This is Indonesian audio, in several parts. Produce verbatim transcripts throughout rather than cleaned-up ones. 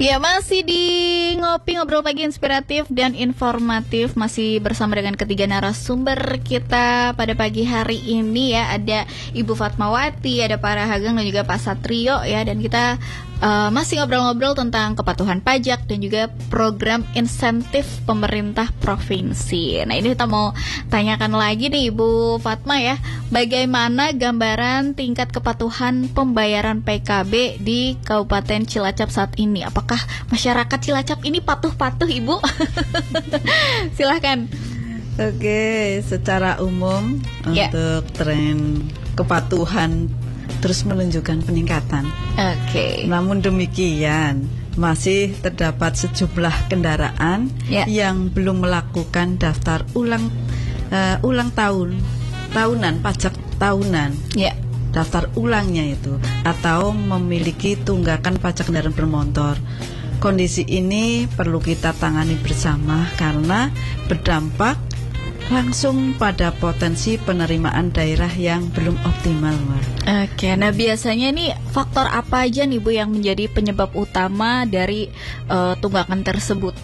Ya, masih di Ngopi Ngobrol Pagi Inspiratif dan Informatif. Masih bersama dengan ketiga narasumber kita pada pagi hari ini ya. Ada Ibu Fatmawati, ada Pak Rahageng dan juga Pak Satrio ya. Dan kita uh, masih ngobrol-ngobrol tentang kepatuhan pajak dan juga program insentif pemerintah provinsi. Nah, ini kita mau tanyakan lagi nih Ibu Fatma ya. Bagaimana gambaran tingkat kepatuhan pembayaran P K B di Kabupaten Cilacap saat ini? Apakah masyarakat Cilacap ini patuh-patuh, Ibu? Silahkan. Oke, secara umum ya. Untuk tren kepatuhan terus menunjukkan peningkatan. Oke. Namun demikian, masih terdapat sejumlah kendaraan ya. yang belum melakukan daftar ulang uh, ulang tahun tahunan pajak tahunan. Ya. Daftar ulangnya itu atau memiliki tunggakan pajak kendaraan bermotor. Kondisi ini perlu kita tangani bersama karena berdampak langsung pada potensi penerimaan daerah yang belum optimal, Mbak. Oke, nah biasanya nih faktor apa aja nih Bu yang menjadi penyebab utama dari uh, tunggakan tersebut?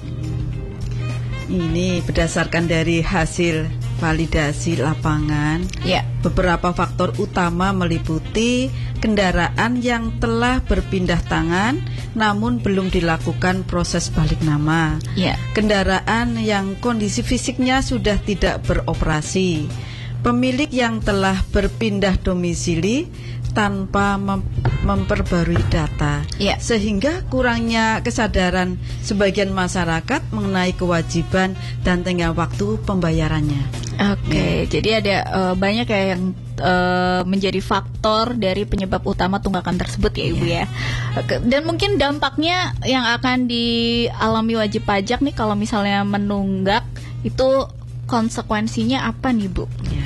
Ini berdasarkan dari hasil validasi lapangan. Ya. Beberapa faktor utama meliputi kendaraan yang telah berpindah tangan namun belum dilakukan proses balik nama. Ya. Kendaraan yang kondisi fisiknya sudah tidak beroperasi. Pemilik yang telah berpindah domisili tanpa mem memperbarui data, ya. Sehingga kurangnya kesadaran sebagian masyarakat mengenai kewajiban dan tenggang waktu pembayarannya. Oke, ya. Jadi ada uh, banyak ya yang uh, menjadi faktor dari penyebab utama tunggakan tersebut ya Ibu ya. ya. Dan mungkin dampaknya yang akan dialami wajib pajak nih kalau misalnya menunggak itu konsekuensinya apa nih Bu? Ya.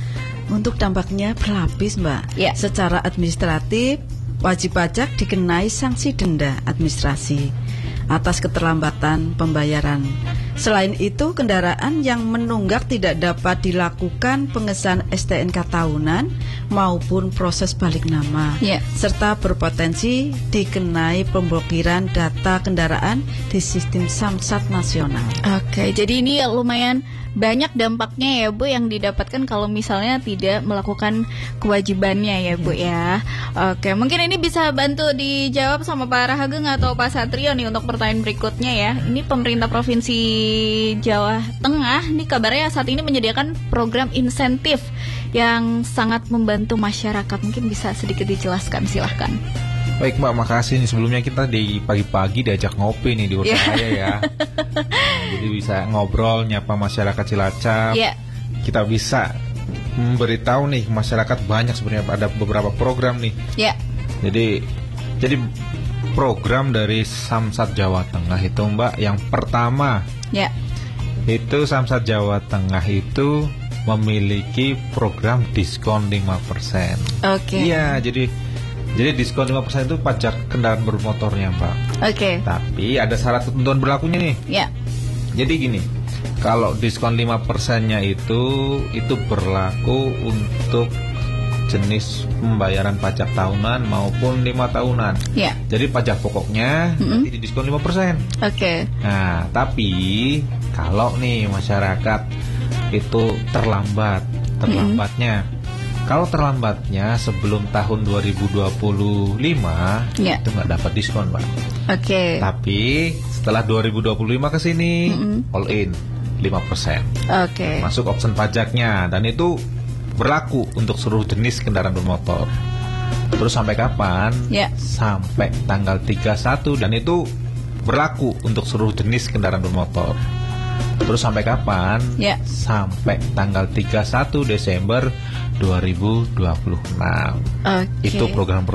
Untuk dampaknya berlapis Mbak. Ya. Secara administratif, wajib pajak dikenai sanksi denda administrasi atas keterlambatan pembayaran. Selain itu, kendaraan yang menunggak tidak dapat dilakukan pengesahan S T N K tahunan maupun proses balik nama, ya. serta berpotensi dikenai pemblokiran data kendaraan di sistem Samsat nasional. Oke, jadi ini lumayan banyak dampaknya ya Bu yang didapatkan kalau misalnya tidak melakukan kewajibannya ya Bu ya. Oke, mungkin ini bisa bantu dijawab sama Pak Rahageng atau Pak Satrio nih untuk pertanyaan berikutnya ya. Ini pemerintah Provinsi Jawa Tengah nih kabarnya saat ini menyediakan program insentif yang sangat membantu masyarakat. Mungkin bisa sedikit dijelaskan, silahkan. Baik Mbak, makasih nih. Sebelumnya kita di pagi-pagi diajak ngopi nih di Ursa yeah. saya ya. Nah, jadi bisa ngobrol, nyapa masyarakat Cilacap. yeah. Kita bisa memberitahu nih masyarakat banyak sebenarnya ada beberapa program nih. yeah. Jadi jadi program dari Samsat Jawa Tengah itu Mbak, yang pertama yeah. itu Samsat Jawa Tengah itu memiliki program diskon lima persen. Oke. Okay. Iya, jadi Jadi diskon lima persen itu pajak kendaraan bermotornya Pak. Oke. Okay. Tapi ada syarat ketentuan berlakunya nih. Ya. Jadi gini, kalau diskon lima persennya itu Itu berlaku untuk jenis pembayaran pajak tahunan maupun lima tahunan. Ya. Jadi pajak pokoknya mm-hmm. nanti didiskon lima persen. Oke. Okay. Nah, tapi kalau nih masyarakat itu terlambat Terlambatnya mm-hmm. Kalau terlambatnya sebelum tahun dua ribu dua puluh lima yeah. itu nggak dapat diskon, Pak. Oke. Okay. Tapi setelah dua ribu dua puluh lima ke sini mm-hmm. all in lima persen. Oke. Okay. Masuk option pajaknya dan itu berlaku untuk seluruh jenis kendaraan bermotor. Terus sampai kapan? Yeah. Sampai tanggal tiga puluh satu dan itu berlaku untuk seluruh jenis kendaraan bermotor. Terus sampai kapan? Ya. Sampai tanggal tiga puluh satu Desember dua ribu dua puluh enam. Okay. Itu program